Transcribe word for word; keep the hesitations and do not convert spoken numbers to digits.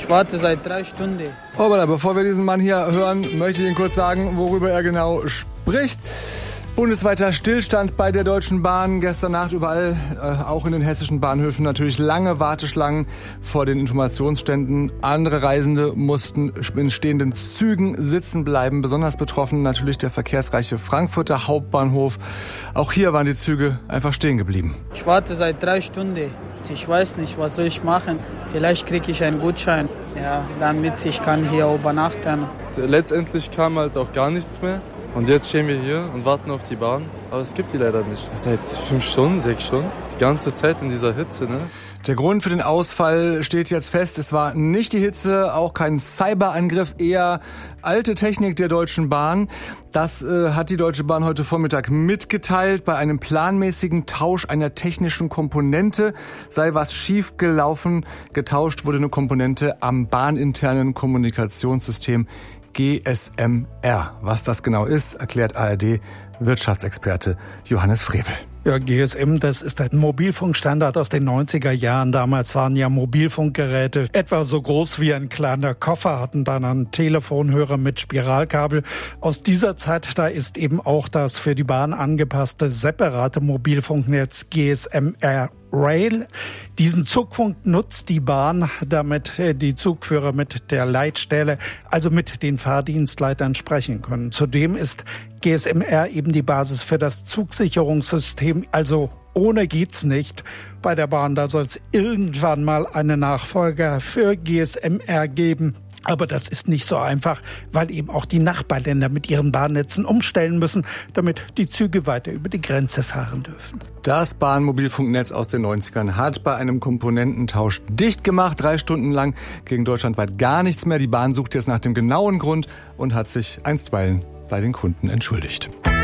Ich warte seit drei Stunden. Aber bevor wir diesen Mann hier hören, möchte ich Ihnen kurz sagen, worüber er genau spricht. Bundesweiter Stillstand bei der Deutschen Bahn. Gestern Nacht überall, äh, auch in den hessischen Bahnhöfen, natürlich lange Warteschlangen vor den Informationsständen. Andere Reisende mussten in stehenden Zügen sitzen bleiben. Besonders betroffen natürlich der verkehrsreiche Frankfurter Hauptbahnhof. Auch hier waren die Züge einfach stehen geblieben. Ich warte seit drei Stunden. Ich weiß nicht, was soll ich machen. Vielleicht kriege ich einen Gutschein, ja, damit ich kann hier übernachten. Letztendlich kam halt auch gar nichts mehr. Und jetzt stehen wir hier und warten auf die Bahn. Aber es gibt die leider nicht. Seit fünf Stunden, sechs Stunden. Die ganze Zeit in dieser Hitze, ne? Der Grund für den Ausfall steht jetzt fest. Es war nicht die Hitze, auch kein Cyberangriff, eher alte Technik der Deutschen Bahn. Das äh, hat die Deutsche Bahn heute Vormittag mitgeteilt. Bei einem planmäßigen Tausch einer technischen Komponente sei was schief gelaufen. Getauscht wurde eine Komponente am bahninternen Kommunikationssystem G S M R. Was das genau ist, erklärt A R D-Wirtschaftsexperte Johannes Frevel. Ja, G S M, das ist ein Mobilfunkstandard aus den neunziger Jahren. Damals waren ja Mobilfunkgeräte etwa so groß wie ein kleiner Koffer, hatten dann einen Telefonhörer mit Spiralkabel. Aus dieser Zeit, da ist eben auch das für die Bahn angepasste separate Mobilfunknetz G S M R Rail. Diesen Zugfunk nutzt die Bahn, damit die Zugführer mit der Leitstelle, also mit den Fahrdienstleitern sprechen können. Zudem ist G S M R eben die Basis für das Zugsicherungssystem, also ohne geht's nicht. Bei der Bahn, da soll es irgendwann mal einen Nachfolger für G S M R geben. Aber das ist nicht so einfach, weil eben auch die Nachbarländer mit ihren Bahnnetzen umstellen müssen, damit die Züge weiter über die Grenze fahren dürfen. Das Bahnmobilfunknetz aus den neunzigern hat bei einem Komponententausch dicht gemacht. Drei Stunden lang ging deutschlandweit gar nichts mehr. Die Bahn sucht jetzt nach dem genauen Grund und hat sich einstweilen bei den Kunden entschuldigt.